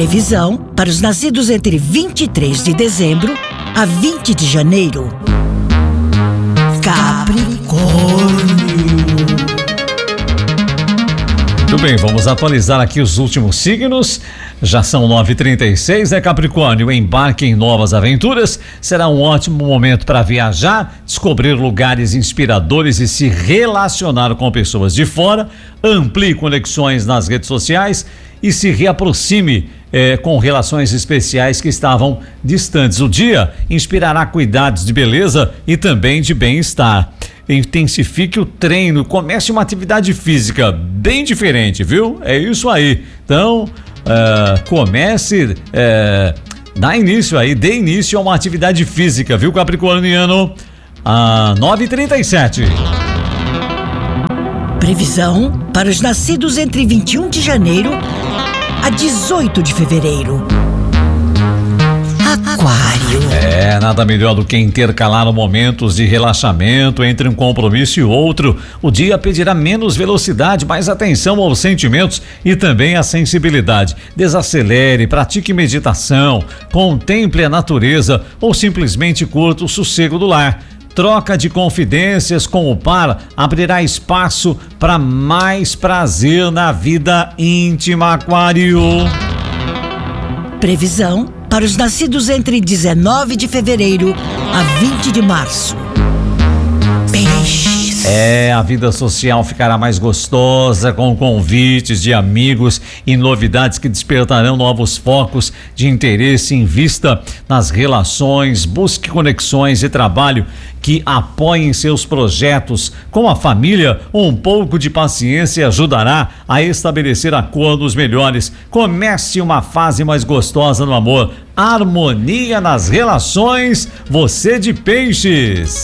Previsão para os nascidos entre 23 de dezembro a 20 de janeiro. Capricórnio. Muito bem, vamos atualizar aqui os últimos signos. Já são 9h36, Capricórnio? Embarque em novas aventuras. Será um ótimo momento para viajar, descobrir lugares inspiradores e se relacionar com pessoas de fora. Amplie conexões nas redes sociais e se reaproxime com relações especiais que estavam distantes. O dia inspirará cuidados de beleza e também de bem-estar. Intensifique o treino, comece uma atividade física bem diferente, viu? É isso aí. Então, comece, dê início a uma atividade física, viu, capricorniano? 9h37. Previsão para os nascidos entre 21 de janeiro a 18 de fevereiro. Aquário. Nada melhor do que intercalar momentos de relaxamento entre um compromisso e outro. O dia pedirá menos velocidade, mais atenção aos sentimentos e também à sensibilidade. Desacelere, pratique meditação, contemple a natureza ou simplesmente curta o sossego do lar. Troca de confidências com o par abrirá espaço para mais prazer na vida íntima, Aquário. Previsão para os nascidos entre 19 de fevereiro a 20 de março. Peixes. A vida social ficará mais gostosa com convites de amigos e novidades que despertarão novos focos de interesse. Invista nas relações, busque conexões e trabalho que apoiem seus projetos. Com a família, um pouco de paciência ajudará a estabelecer acordos melhores. Comece uma fase mais gostosa no amor. Harmonia nas relações, você de Peixes.